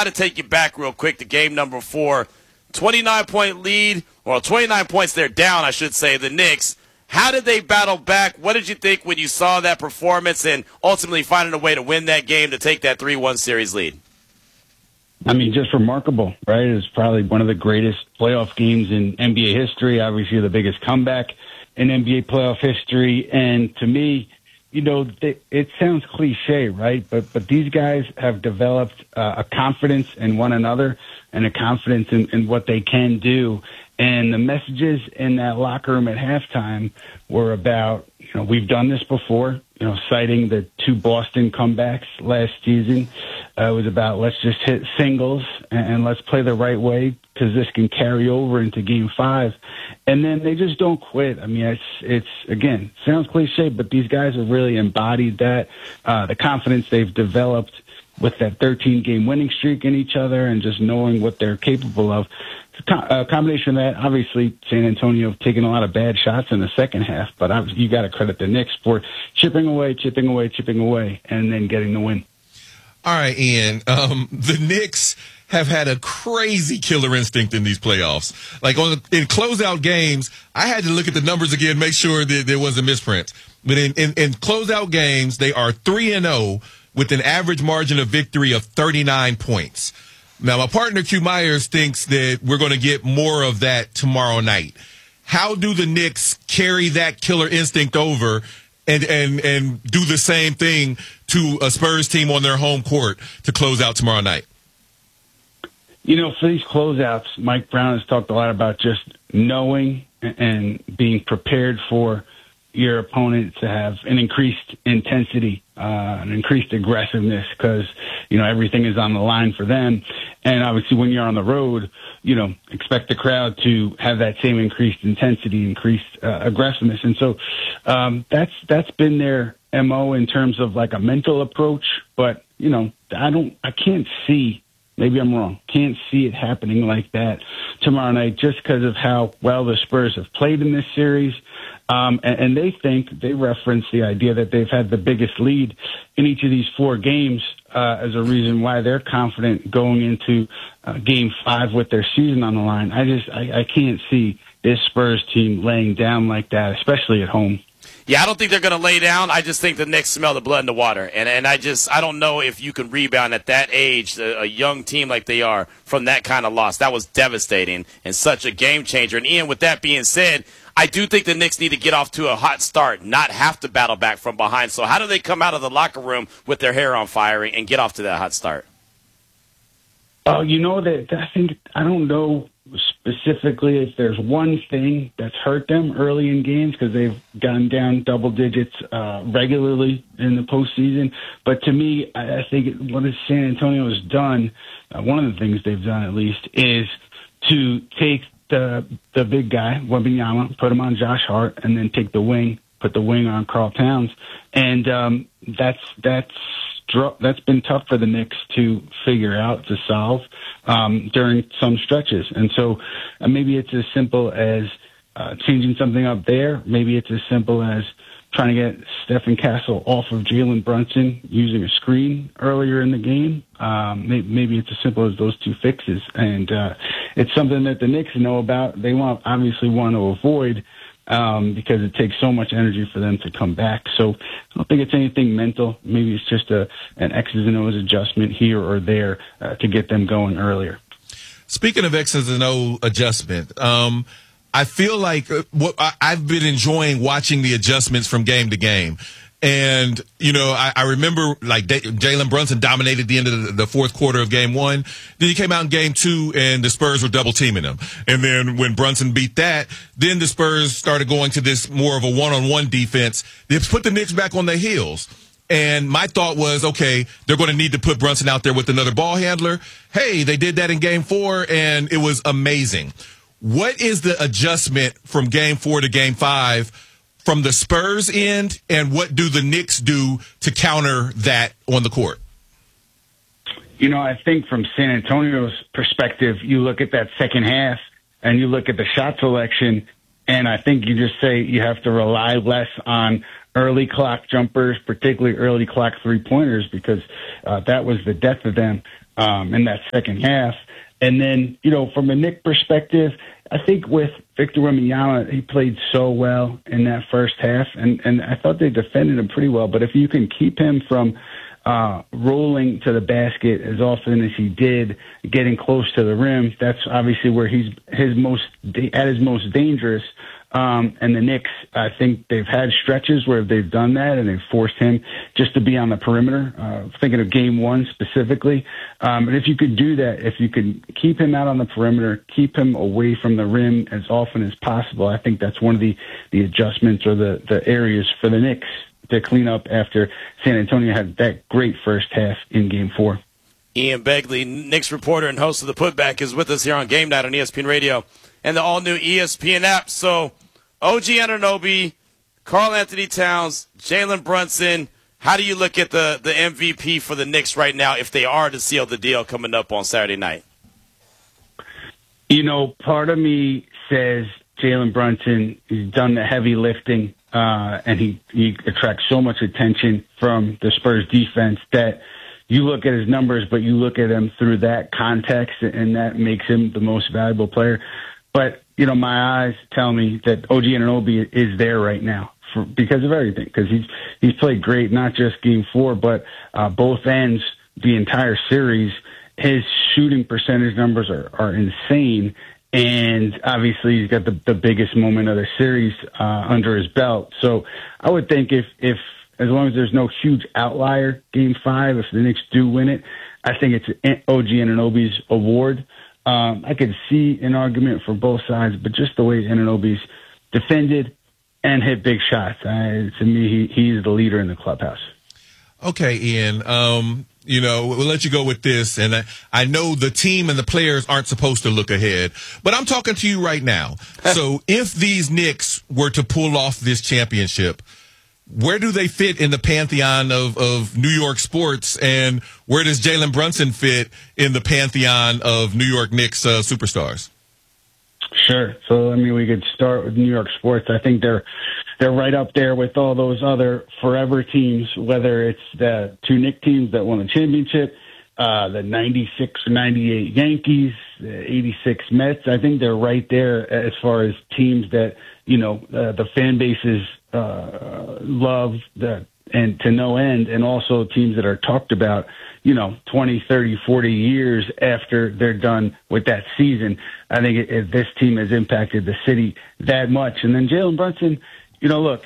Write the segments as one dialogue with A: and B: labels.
A: got to take you back real quick to game number 4. 29-point lead, or 29 points they're down, I should say, the Knicks. How did they battle back? What did you think when you saw that performance and ultimately finding a way to win that game to take that 3-1 series lead?
B: I mean, just remarkable, right? It's probably one of the greatest playoff games in NBA history, obviously the biggest comeback in NBA playoff history. And to me, you know, it sounds cliche, right? But these guys have developed a confidence in one another and a confidence in what they can do. And the messages in that locker room at halftime were about, you know, we've done this before, you know, citing the 2 Boston comebacks last season. It was about let's just hit singles and let's play the right way because this can carry over into Game 5. And then they just don't quit. I mean, it's again, sounds cliche, but these guys have really embodied that, the confidence they've developed with that 13-game winning streak in each other and just knowing what they're capable of. A combination of that, obviously, San Antonio taking a lot of bad shots in the second half, but you got to credit the Knicks for chipping away, and then getting the win.
C: All right, Ian. The Knicks have had a crazy killer instinct in these playoffs. Like in closeout games, I had to look at the numbers again, make sure that there wasn't a misprint. But in closeout games, they are 3-0 with an average margin of victory of 39 points. Now, my partner, Q Myers, thinks that we're going to get more of that tomorrow night. How do the Knicks carry that killer instinct over and do the same thing to a Spurs team on their home court to close out tomorrow night?
B: You know, for these closeouts, Mike Brown has talked a lot about just knowing and being prepared for your opponent to have an increased intensity, an increased aggressiveness, because, you know, everything is on the line for them. And obviously when you're on the road, you know, expect the crowd to have that same increased intensity, increased aggressiveness. And so that's been their MO in terms of like a mental approach. But, you know, I can't see, maybe I'm wrong, can't see it happening like that tomorrow night just because of how well the Spurs have played in this series. And they reference the idea that they've had the biggest lead in each of these 4 games as a reason why they're confident going into Game 5 with their season on the line. I can't see this Spurs team laying down like that, especially at home.
A: Yeah, I don't think they're going to lay down. I just think the Knicks smell the blood in the water. And I don't know if you can rebound at that age, a young team like they are, from that kind of loss. That was devastating and such a game changer. And Ian, with that being said, I do think the Knicks need to get off to a hot start, not have to battle back from behind. So how do they come out of the locker room with their hair on fire and get off to that hot start?
B: You know, I don't know specifically if there's one thing that's hurt them early in games because they've gone down double digits regularly in the postseason. But to me, I think what San Antonio has done, one of the things they've done at least, is to take the big guy, Wembanyama, put him on Josh Hart, and then take the wing, put the wing on Karl Towns. And that's been tough for the Knicks to figure out, to solve during some stretches. And so maybe it's as simple as changing something up there. Maybe it's as simple as trying to get Stephen Castle off of Jalen Brunson using a screen earlier in the game. Maybe it's as simple as those 2 fixes. And it's something that the Knicks know about. They obviously want to avoid because it takes so much energy for them to come back. So I don't think it's anything mental. Maybe it's just an X's and O's adjustment here or there to get them going earlier.
C: Speaking of X's and O adjustment, I feel like I've been enjoying watching the adjustments from game to game. And, you know, I remember like Jalen Brunson dominated the end of the 4th quarter of Game 1. Then he came out in Game 2 and the Spurs were double teaming him. And then when Brunson beat that, then the Spurs started going to this more of a one-on-one defense. They put the Knicks back on their heels. And my thought was, okay, they're going to need to put Brunson out there with another ball handler. Hey, they did that in Game 4 and it was amazing. What is the adjustment from Game 4 to Game 5 from the Spurs end, and what do the Knicks do to counter that on the court?
B: You know, I think from San Antonio's perspective, you look at that second half and you look at the shot selection, and I think you just say you have to rely less on early clock jumpers, particularly early clock 3-pointers, because that was the death of them in that second half. And then, from a Knick perspective, I think with Victor Wembanyama, he played so well in that first half, and I thought they defended him pretty well. But if you can keep him from rolling to the basket as often as he did, getting close to the rim, that's obviously where he's at his most dangerous. And the Knicks, I think they've had stretches where they've done that, and they've forced him just to be on the perimeter, thinking of game one specifically. But if you could do that, if you could keep him out on the perimeter, keep him away from the rim as often as possible, I think that's one of the adjustments or the areas for the Knicks to clean up after San Antonio had that great first half in game 4.
A: Ian Begley, Knicks reporter and host of The Putback, is with us here on Game Night on ESPN Radio and the all-new ESPN app. So, OG Anunoby, Karl Anthony Towns, Jalen Brunson, how do you look at the MVP for the Knicks right now if they are to seal the deal coming up on Saturday night?
B: Part of me says Jalen Brunson, he's done the heavy lifting, and he attracts so much attention from the Spurs defense that you look at his numbers, but you look at him through that context, and that makes him the most valuable player. But, my eyes tell me that OG Anunoby is there right now because of everything, because he's played great, not just game 4, but both ends, the entire series. His shooting percentage numbers are insane. And obviously he's got the biggest moment of the series under his belt. So I would think if as long as there's no huge outlier, game 5, if the Knicks do win it, I think it's OG Anunoby's award. I could see an argument for both sides, but just the way Anunoby's defended and hit big shots, to me, he's the leader in the clubhouse.
C: Okay, Ian. We'll let you go with this, and I know the team and the players aren't supposed to look ahead, but I'm talking to you right now. So if these Knicks were to pull off this championship, where do they fit in the pantheon of New York sports, and where does Jalen Brunson fit in the pantheon of New York Knicks superstars?
B: Sure. So, we could start with New York sports. I think they're right up there with all those other forever teams, whether it's the 2 Knicks teams that won a championship, the 96 or 98 Yankees, the 86 Mets. I think they're right there as far as teams that, the fan bases love and to no end, and also teams that are talked about, 20, 30, 40 years after they're done with that season. I think this team has impacted the city that much. And then Jalen Brunson, look,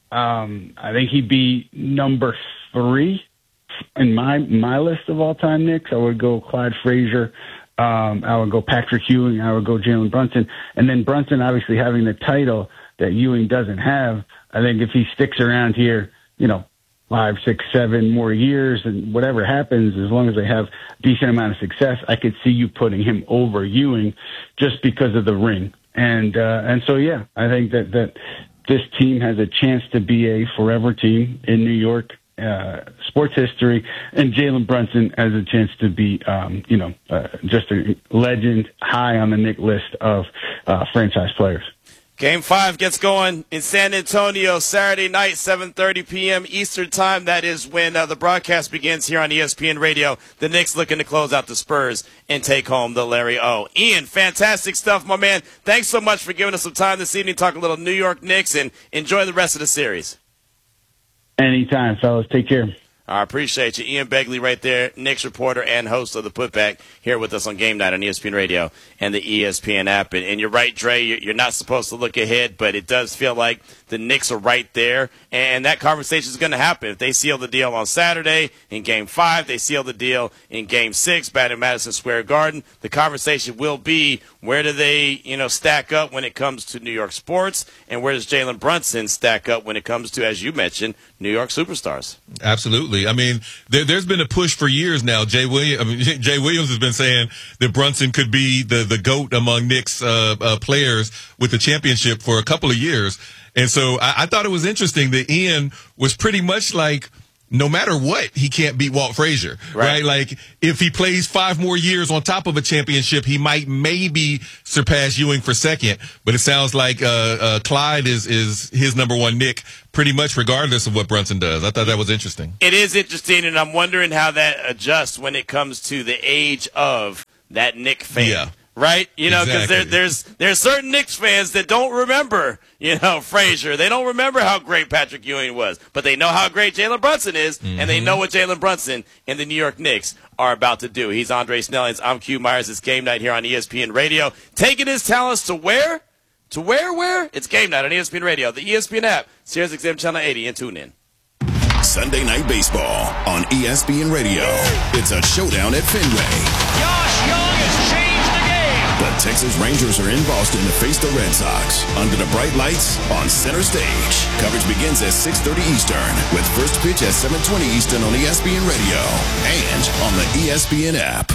B: I think he'd be number 3 in my list of all-time Knicks. I would go Clyde Frazier. I would go Patrick Ewing. I would go Jalen Brunson. And then Brunson obviously having the title that Ewing doesn't have. I think if he sticks around here, 5, 6, 7 more years, and whatever happens, as long as they have a decent amount of success, I could see you putting him over Ewing just because of the ring. And so, yeah, I think that this team has a chance to be a forever team in New York sports history, and Jalen Brunson has a chance to be, just a legend high on the Knick list of franchise players.
A: Game 5 gets going in San Antonio Saturday night, 7:30 p.m. Eastern Time. That is when the broadcast begins here on ESPN Radio. The Knicks looking to close out the Spurs and take home the Larry O. Ian, fantastic stuff, my man. Thanks so much for giving us some time this evening to talk a little New York Knicks, and enjoy the rest of the series.
B: Anytime, fellas. Take care.
A: I appreciate you. Ian Begley right there, Knicks reporter and host of The Putback, here with us on Game Night on ESPN Radio and the ESPN app. And you're right, Dre, you're not supposed to look ahead, but it does feel like the Knicks are right there, and that conversation is going to happen. If they seal the deal on Saturday in Game 5, they seal the deal in Game 6 back at Madison Square Garden, the conversation will be, where do they stack up when it comes to New York sports, and where does Jalen Brunson stack up when it comes to, as you mentioned, New York superstars?
C: Absolutely. There's been a push for years now. Jay Williams has been saying that Brunson could be the GOAT among Knicks players with the championship for a couple of years. And so I thought it was interesting that Ian was pretty much like no matter what, he can't beat Walt Frazier, right? Like, if he plays 5 more years on top of a championship, he might maybe surpass Ewing for second. But it sounds like Clyde is his number one Knick, pretty much regardless of what Brunson does. I thought that was interesting.
A: It is interesting, and I'm wondering how that adjusts when it comes to the age of that Knick fan.
C: Yeah.
A: Right? You know, because
C: Exactly.
A: there's certain Knicks fans that don't remember, Frazier. They don't remember how great Patrick Ewing was, but they know how great Jalen Brunson is, and they know what Jalen Brunson and the New York Knicks are about to do. He's Andre Snellings. I'm Q Myers. It's Game Night here on ESPN Radio. Taking his talents to where? To where? It's Game Night on ESPN Radio, the ESPN app, Sirius XM Channel 80, and tune in.
D: Sunday Night Baseball on ESPN Radio. It's a showdown at Fenway.
E: Josh Young has changed the game.
D: The Texas Rangers are in Boston to face the Red Sox under the bright lights on center stage. Coverage begins at 6:30 Eastern with first pitch at 7:20 Eastern on ESPN Radio and on the ESPN app.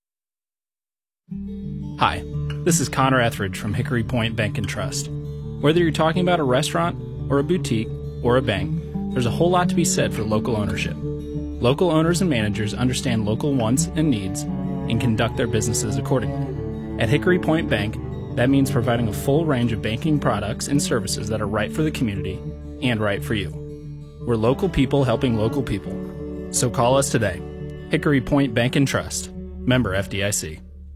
F: Hi, this is Connor Etheridge from Hickory Point Bank & Trust. Whether you're talking about a restaurant or a boutique or a bank, there's a whole lot to be said for local ownership. Local owners and managers understand local wants and needs and conduct their businesses accordingly. At Hickory Point Bank, that means providing a full range of banking products and services that are right for the community and right for you. We're local people helping local people. So call us today. Hickory Point Bank & Trust. Member FDIC.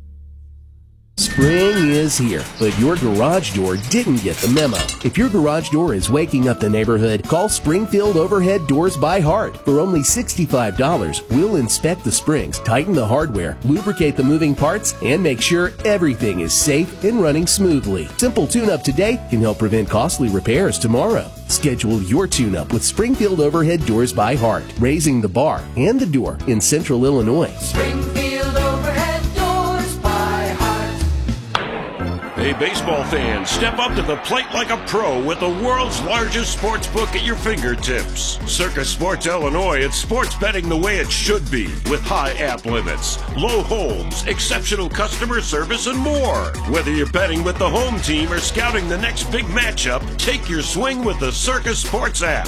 G: Spring is here, but your garage door didn't get the memo. If your garage door is waking up the neighborhood, call Springfield Overhead Doors by Heart. For only $65, we'll inspect the springs, tighten the hardware, lubricate the moving parts, and make sure everything is safe and running smoothly. Simple tune-up today can help prevent costly repairs tomorrow. Schedule your tune-up with Springfield Overhead Doors by Heart, raising the bar and the door in Central Illinois.
E: Springfield Overhead Doors by Heart.
H: Hey, baseball fans, step up to the plate like a pro with the world's largest sports book at your fingertips. Circus Sports Illinois, it's sports betting the way it should be, with high app limits, low holds, exceptional customer service, and more. Whether you're betting with the home team or scouting the next big matchup, take your swing with the Circus Sports app.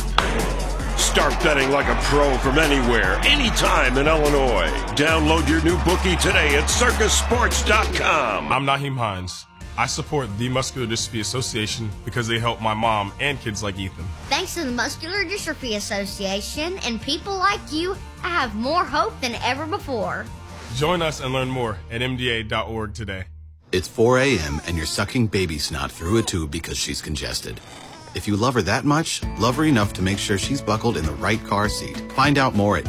H: Start betting like a pro from anywhere, anytime in Illinois. Download your new bookie today at circusports.com.
I: I'm Naheem Hines. I support the Muscular Dystrophy Association because they help my mom and kids like Ethan.
J: Thanks to the Muscular Dystrophy Association and people like you, I have more hope than ever before.
I: Join us and learn more at mda.org today.
K: It's 4 a.m. and you're sucking baby snot through a tube because she's congested. If you love her that much, love her enough to make sure she's buckled in the right car seat. Find out more at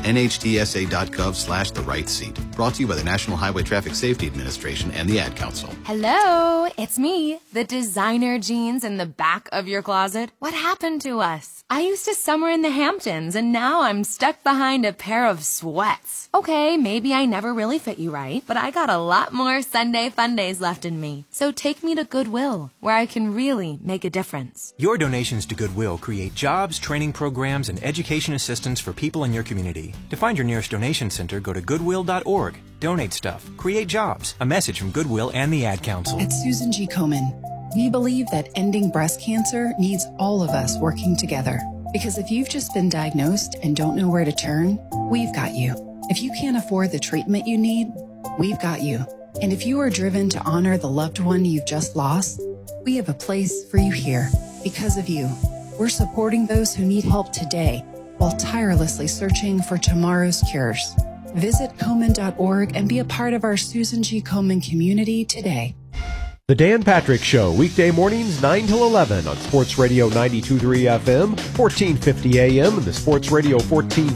K: nhtsa.gov/the right seat. Brought to you by the National Highway Traffic Safety Administration and the Ad Council.
L: Hello, it's me, the designer jeans in the back of your closet. What happened to us? I used to summer in the Hamptons, and now I'm stuck behind a pair of sweats. Okay, maybe I never really fit you right, but I got a lot more Sunday fun days left in me. So take me to Goodwill, where I can really make a difference.
M: Your donations to Goodwill create jobs, training programs, and education assistance for people in your community. To find your nearest donation center, go to goodwill.org. Donate stuff. Create jobs. A message from Goodwill and the Ad Council.
N: At Susan G. Komen, we believe that ending breast cancer needs all of us working together. Because if you've just been diagnosed and don't know where to turn, we've got you. If you can't afford the treatment you need, we've got you. And if you are driven to honor the loved one you've just lost, we have a place for you here. Because of you, we're supporting those who need help today while tirelessly searching for tomorrow's cures. Visit Komen.org and be a part of our Susan G. Komen community today.
O: The Dan Patrick Show, weekday mornings 9 till 11 on Sports Radio 92.3 FM, 1450 AM, and the Sports Radio 1450